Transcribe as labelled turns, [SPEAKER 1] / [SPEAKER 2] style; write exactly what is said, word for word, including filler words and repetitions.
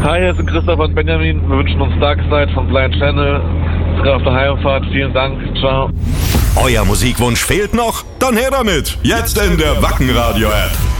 [SPEAKER 1] Hi, hier sind Christoph und Benjamin. Wir wünschen uns Dark Side von Blind Channel. Ist gerade auf der Heimfahrt. Vielen Dank. Ciao.
[SPEAKER 2] Euer Musikwunsch fehlt noch? Dann her damit. Jetzt in der Wacken Radio App.